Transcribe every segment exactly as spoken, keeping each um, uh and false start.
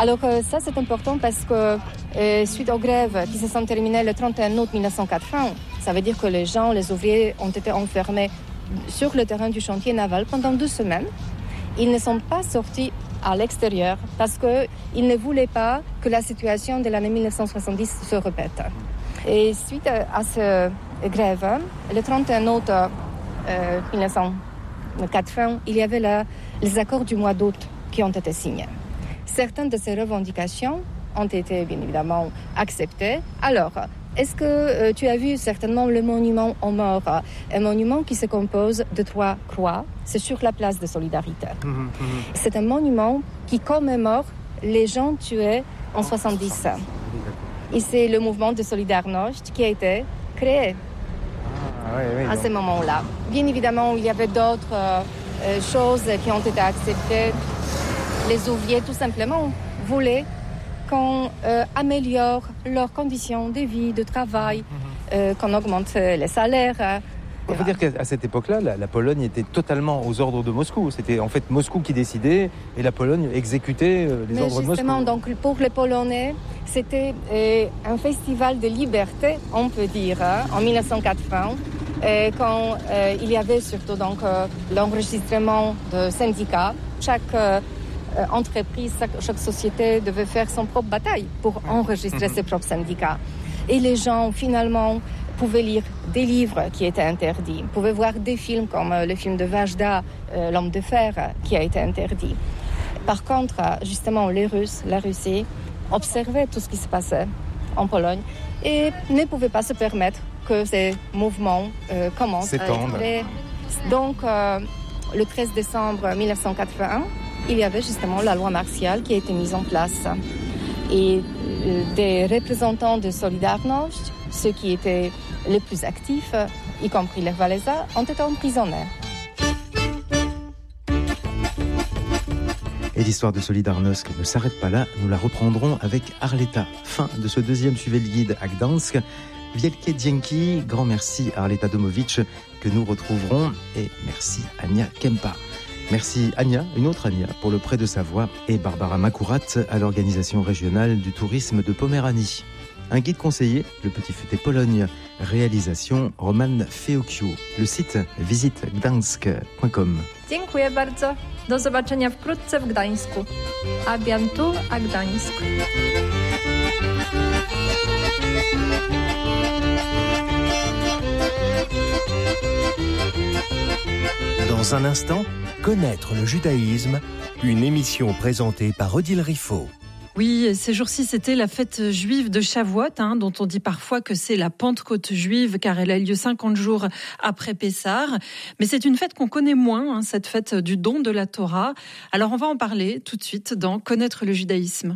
Alors euh, ça c'est important parce que euh, suite aux grèves qui se sont terminées le trente et un août dix-neuf cent quatre-vingts, ça veut dire que les gens, les ouvriers ont été enfermés sur le terrain du chantier naval pendant deux semaines. Ils ne sont pas sortis à l'extérieur parce qu'ils ne voulaient pas que la situation de l'année dix-neuf cent soixante-dix se répète. Et suite à cette grève, le trente et un août euh, dix-neuf cent quatre-vingts, il y avait là, les accords du mois d'août qui ont été signés. Certaines de ces revendications ont été bien évidemment acceptées. Alors, est-ce que euh, tu as vu certainement le monument aux morts, un monument qui se compose de trois croix, c'est sur la place de Solidarité. Mmh, mmh. C'est un monument qui commémore les gens tués en soixante-dix. Et c'est le mouvement de Solidarność qui a été créé ah, oui, oui, à donc. ce moment-là. Bien évidemment, il y avait d'autres euh, choses qui ont été acceptées. Les ouvriers, tout simplement, voulaient qu'on euh, améliore leurs conditions de vie, de travail, euh, qu'on augmente les salaires. Il faut dire qu'à cette époque-là, la, la Pologne était totalement aux ordres de Moscou. C'était en fait Moscou qui décidait et la Pologne exécutait euh, les Mais ordres de Moscou. Justement, donc pour les Polonais, c'était euh, un festival de liberté, on peut dire, hein, en dix-neuf cent quatre-vingts, euh, quand euh, il y avait surtout donc euh, l'enregistrement de syndicats. Chaque euh, entreprise, chaque, chaque société devait faire son propre bataille pour enregistrer ses propres syndicats. Et les gens, finalement, pouvaient lire des livres qui étaient interdits, pouvaient voir des films comme le film de Vajda, euh, L'homme de fer, qui a été interdit. Par contre, justement, les Russes, la Russie, observaient tout ce qui se passait en Pologne et ne pouvaient pas se permettre que ces mouvements euh, commencent s'étendent. à être... Donc, euh, le treize décembre dix-neuf cent quatre-vingt-un, il y avait justement la loi martiale qui a été mise en place. Et euh, des représentants de Solidarność, ceux qui étaient les plus actifs, y compris les Wałęsa, ont été emprisonnés. Et l'histoire de Solidarność ne s'arrête pas là, nous la reprendrons avec Arleta. Fin de ce deuxième Suivez le guide à Gdansk. Wielkie dzięki, grand merci à Arleta Domowicz que nous retrouverons et merci Ania Kempa. Merci Ania, une autre Ania, pour le prêt de sa voix et Barbara Makurat à l'organisation régionale du tourisme de Poméranie. Un guide conseillé, le Petit Futé Pologne, réalisation Roman Feokiu. Le site visite gdansk point com. Dziękuję bardzo. Do zobaczenia wkrótce w Gdańsku. A bientôt à Gdańsk. Dans un instant, connaître le judaïsme, une émission présentée par Odile Riffaut. Oui, ces jours-ci, c'était la fête juive de Shavuot, hein, dont on dit parfois que c'est la Pentecôte juive, car elle a lieu cinquante jours après Pessah. Mais c'est une fête qu'on connaît moins, hein, cette fête du don de la Torah. Alors on va en parler tout de suite dans Connaître le judaïsme.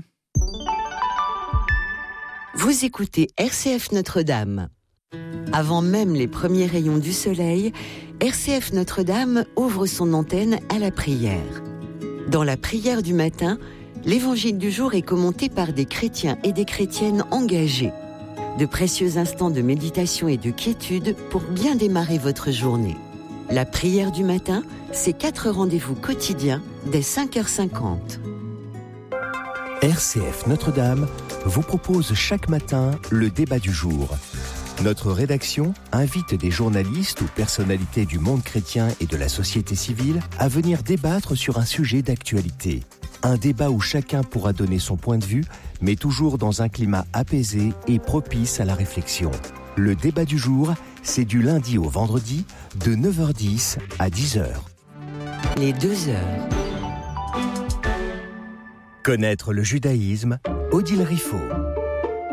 Vous écoutez R C F Notre-Dame. Avant même les premiers rayons du soleil, R C F Notre-Dame ouvre son antenne à la prière. Dans la prière du matin, l'évangile du jour est commenté par des chrétiens et des chrétiennes engagés. De précieux instants de méditation et de quiétude pour bien démarrer votre journée. La prière du matin, c'est quatre rendez-vous quotidiens dès cinq heures cinquante. R C F Notre-Dame vous propose chaque matin le débat du jour. Notre rédaction invite des journalistes ou personnalités du monde chrétien et de la société civile à venir débattre sur un sujet d'actualité. Un débat où chacun pourra donner son point de vue, mais toujours dans un climat apaisé et propice à la réflexion. Le débat du jour, c'est du lundi au vendredi, de neuf heures dix à dix heures. Les deux heures. Connaître le judaïsme, Odile Riffaut.